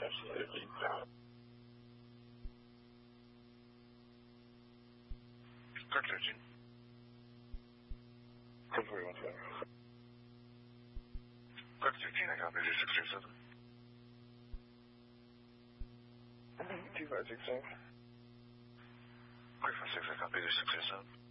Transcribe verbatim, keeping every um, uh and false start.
Absolutely. Correct, thirteen. ten forty-one, seven. Correct, thirteen, I got major six three seven. two five six seven. Correct, five six, I got major six three seven.